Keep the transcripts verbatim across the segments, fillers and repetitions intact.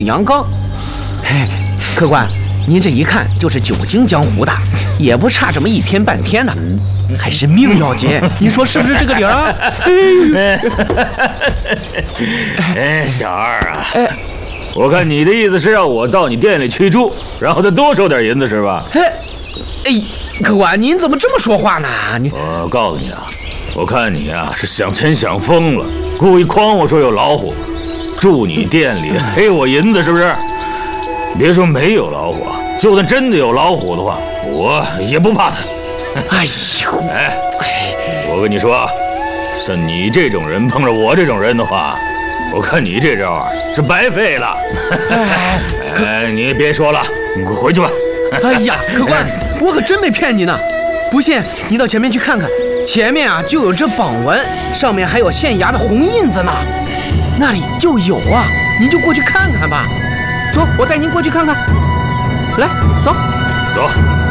阳刚。嘿，客官，您这一看就是久经江湖的，也不差这么一天半天的，还是命要紧。您说是不是这个理儿啊？ 哎，小二啊，哎，我看你的意思是让我到你店里去住，然后再多收点银子是吧？ 哎，哎，客官，您怎么这么说话呢？你， 我告诉你啊，我看你啊是想钱想疯了，故意诓我说有老虎，住你店里黑我银子是不是？别说没有老虎，就算真的有老虎的话，我也不怕它。 哎呦， 哎，我跟你说，像你这种人碰着我这种人的话，我看你这招是白费了。哎，哎你别说了，你快回去吧。 哎呀，客官，我可真没骗你呢。不信，你到前面去看看，前面啊就有这榜文，上面还有县衙的红印子呢。那里就有啊，您就过去看看吧。走，我带您过去看看。来，走， 走。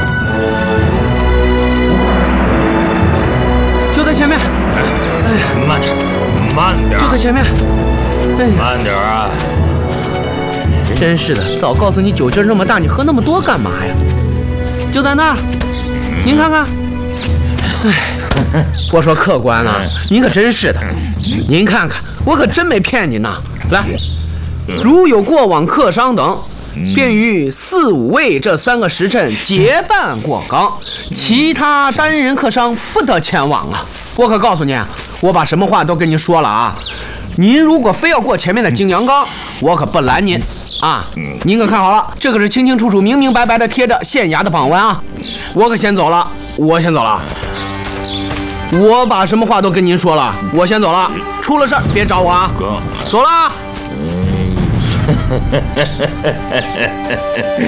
就在前面。 哎，慢点，慢点。 就在前面。哎呀， 慢点啊！ 真是的，早告诉你酒劲那么大，你喝那么多干嘛呀？就在那儿，您看看。哎，我说客官啊，您可真是的，您看看，我可真没骗您呐。来。如有过往客商等，便于四五位这三个时辰结伴过岗，其他单人客商不得前往啊！我可告诉您，我把什么话都跟您说了啊！您如果非要过前面的景阳冈，我可不拦您啊！您可看好了，这可是清清楚楚、明明白白的贴着县衙的榜文啊！我可先走了，我先走了。我把什么话都跟您说了，我先走了，出了事儿别找我啊！走了。